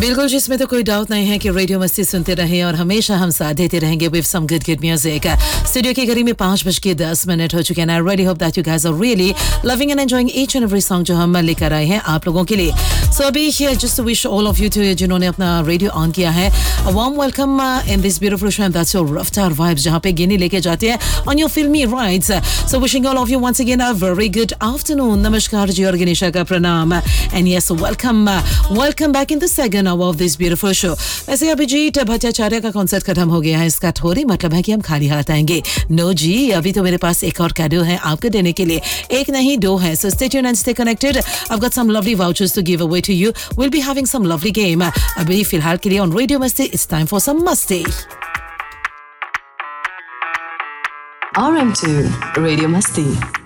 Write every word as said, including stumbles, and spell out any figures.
बिल्कुल, जिसमें तो कोई डाउट नहीं है कि रेडियो मस्ती सुनते रहें और हमेशा हम साथ देते रहेंगे with some good good music. Studio की घड़ी में पांच बज के दस मिनट हो चुके हैं। I really hope that you guys are really loving and enjoying each and every song जो हम लेकर आए हैं आप लोगों के लिए। सो अभी just wish all of you to जिन्होंने अपना रेडियो ऑन किया है, a warm welcome in this beautiful show and that's your रफ्तार वाइब्स, जहां पे गिनी लेके जाते हैं ऑन योर फिल्मी rides. So wishing all of you once again a very good afternoon. नमस्कार जी और गिनीशा का प्रणाम and yes welcome welcome back in the second hour of this beautiful show. वैसे अभिजीत भट्टाचार्य का कॉन्सर्ट खत्म हो गया है, इसका थोड़ी मतलब है कि हम खाली हाथ आएंगे। नो जी, अभी तो मेरे पास एक और कैडो है आपको देने के लिए, एक नहीं दो है। So stay tuned and stay connected. I've got some lovely vouchers to give away to you. We'll be having some lovely game. अभी फिलहाल के लिए on Radio Masti, it's time for some Masti. R M two Radio Masti.